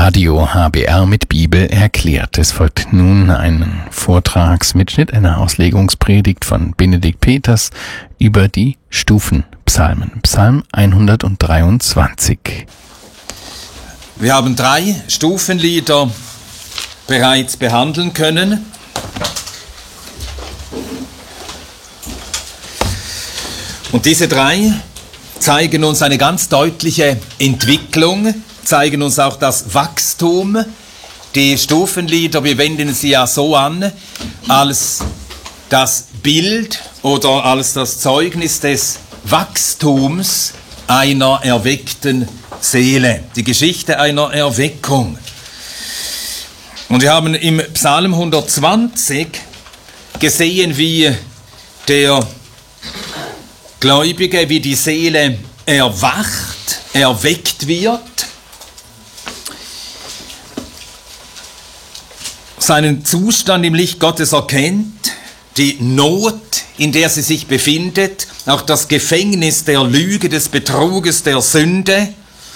Radio HBR mit Bibel erklärt. Es folgt nun ein Vortragsmitschnitt, eine Auslegungspredigt von Benedikt Peters über die Stufenpsalmen. Psalm 123. Wir haben 3 Stufenlieder bereits behandeln können. Und diese 3 zeigen uns eine ganz deutliche Entwicklung, zeigen uns auch das Wachstum. Die Stufenlieder, wir wenden sie ja so an, als das Bild oder als das Zeugnis des Wachstums einer erweckten Seele, die Geschichte einer Erweckung. Und wir haben im Psalm 120 gesehen, wie der Gläubige, wie die Seele erwacht, erweckt wird, seinen Zustand im Licht Gottes erkennt, die Not, in der sie sich befindet, auch das Gefängnis der Lüge, des Betruges, der Sünde,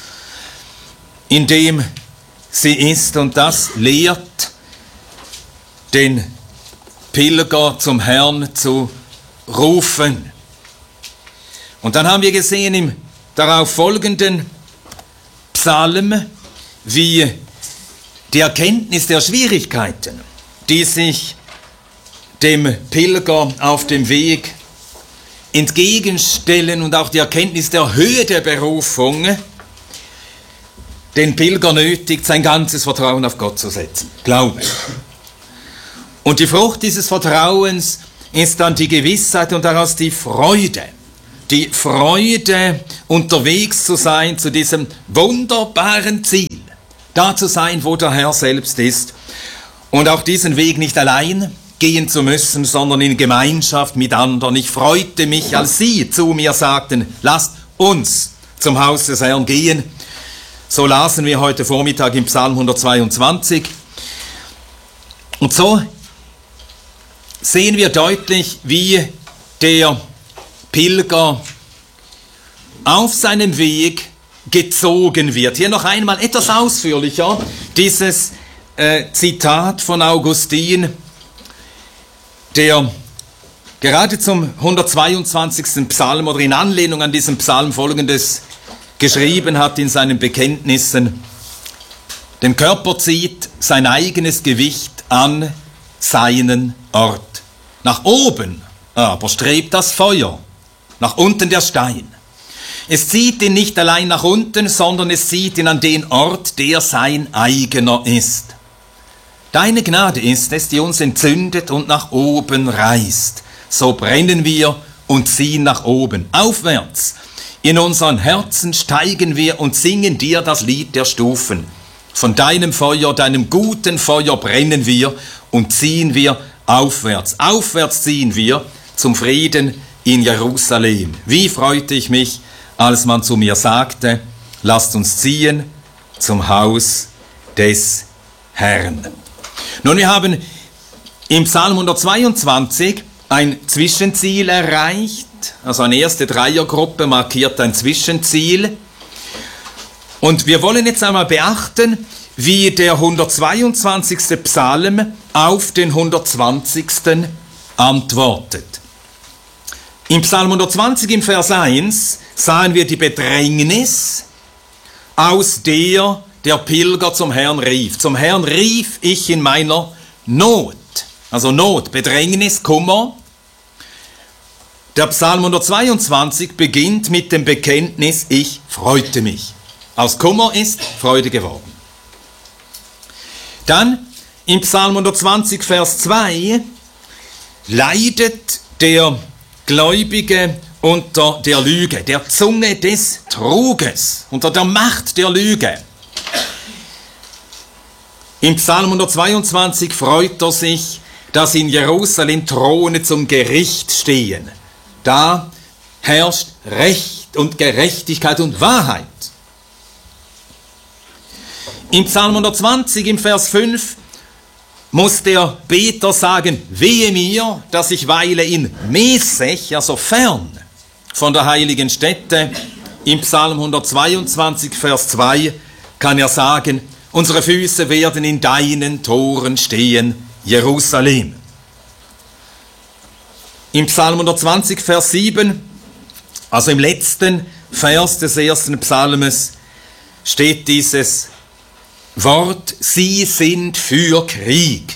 in dem sie ist, und das lehrt den Pilger zum Herrn zu rufen. Und dann haben wir gesehen im darauf folgenden Psalm, wie die Erkenntnis der Schwierigkeiten, die sich dem Pilger auf dem Weg entgegenstellen, und auch die Erkenntnis der Höhe der Berufung den Pilger nötigt, sein ganzes Vertrauen auf Gott zu setzen. Glaube. Und die Frucht dieses Vertrauens ist dann die Gewissheit und daraus die Freude. Die Freude, unterwegs zu sein zu diesem wunderbaren Ziel. Da zu sein, wo der Herr selbst ist. Und auch diesen Weg nicht allein gehen zu müssen, sondern in Gemeinschaft mit anderen. Ich freute mich, als sie zu mir sagten, lasst uns zum Haus des Herrn gehen. So lasen wir heute Vormittag im Psalm 122. Und so sehen wir deutlich, wie der Pilger auf seinem Weg gezogen wird. Hier noch einmal etwas ausführlicher dieses Zitat von Augustin, der gerade zum 122. Psalm oder in Anlehnung an diesen Psalm Folgendes geschrieben hat in seinen Bekenntnissen: Den Körper zieht sein eigenes Gewicht an seinen Ort. Nach oben aber strebt das Feuer, nach unten der Stein. Es zieht ihn nicht allein nach unten, sondern es zieht ihn an den Ort, der sein eigener ist. Deine Gnade ist es, die uns entzündet und nach oben reißt. So brennen wir und ziehen nach oben, aufwärts. In unseren Herzen steigen wir und singen dir das Lied der Stufen. Von deinem Feuer, deinem guten Feuer brennen wir und ziehen wir aufwärts. Aufwärts ziehen wir zum Frieden in Jerusalem. Wie freute ich mich, als man zu mir sagte, lasst uns ziehen zum Haus des Herrn. Nun, wir haben im Psalm 122 ein Zwischenziel erreicht, also eine erste Dreiergruppe markiert ein Zwischenziel. Und wir wollen jetzt einmal beachten, wie der 122. Psalm auf den 120. antwortet. Im Psalm 120 im Vers 1 sahen wir die Bedrängnis, aus der der Pilger zum Herrn rief. Zum Herrn rief ich in meiner Not. Also Not, Bedrängnis, Kummer. Der Psalm 122 beginnt mit dem Bekenntnis, ich freute mich. Aus Kummer ist Freude geworden. Dann im Psalm 120, Vers 2 leidet der Gläubige unter der Lüge, der Zunge des Truges, unter der Macht der Lüge. Im Psalm 122 freut er sich, dass in Jerusalem Throne zum Gericht stehen. Da herrscht Recht und Gerechtigkeit und Wahrheit. Im Psalm 120, im Vers 5, muss der Beter sagen, wehe mir, dass ich weile in Mesech, also fern von der heiligen Stätte. Im Psalm 122, Vers 2 kann er sagen, Unsere Füße werden in deinen Toren stehen, Jerusalem. Im Psalm 120, Vers 7, also im letzten Vers des ersten Psalmes, steht dieses Wort, sie sind für Krieg.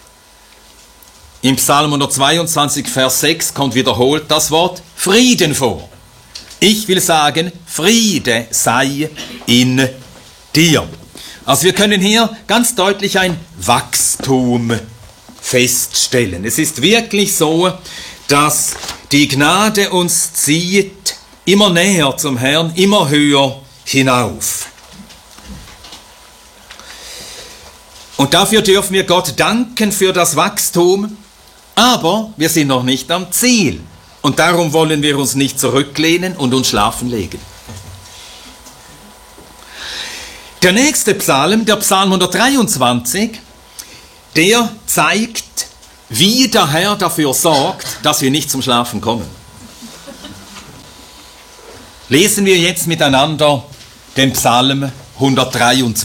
Im Psalm 122, Vers 6 kommt wiederholt das Wort Frieden vor. Ich will sagen, Friede sei in dir. Also wir können hier ganz deutlich ein Wachstum feststellen. Es ist wirklich so, dass die Gnade uns zieht immer näher zum Herrn, immer höher hinauf. Und dafür dürfen wir Gott danken für das Wachstum, aber wir sind noch nicht am Ziel. Und darum wollen wir uns nicht zurücklehnen und uns schlafen legen. Der nächste Psalm, der Psalm 123, der zeigt, wie der Herr dafür sorgt, dass wir nicht zum Schlafen kommen. Lesen wir jetzt miteinander den Psalm 123.